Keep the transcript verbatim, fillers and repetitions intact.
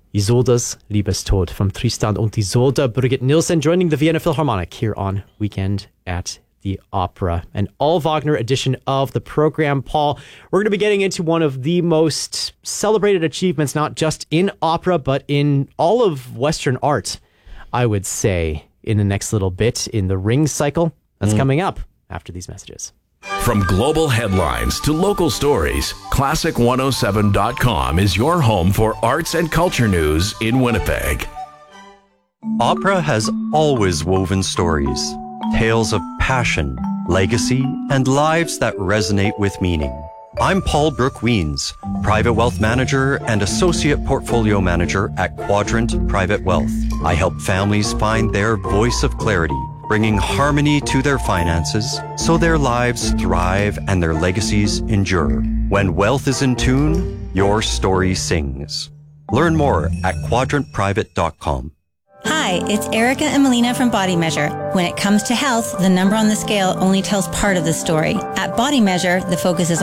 Isoldas Liebestod from Tristan und Isolde. Brigitte Nielsen joining the Vienna Philharmonic here on Weekend at the Opera. An all Wagner edition of the program. Paul, we're going to be getting into one of the most celebrated achievements, not just in opera, but in all of Western art, I would say, in the next little bit in the Ring cycle. That's mm. coming up after these messages. From global headlines to local stories, classic one oh seven dot com is your home for arts and culture news in Winnipeg. Opera has always woven stories, tales of passion, legacy, and lives that resonate with meaning. I'm Paul Brooke-Weens, Private Wealth Manager and Associate Portfolio Manager at Quadrant Private Wealth. I help families find their voice of clarity, bringing harmony to their finances so their lives thrive and their legacies endure. When wealth is in tune, your story sings. Learn more at quadrant private dot com. Hi, it's Erica and Melina from Body Measure. When it comes to health, the number on the scale only tells part of the story. At Body Measure, the focus is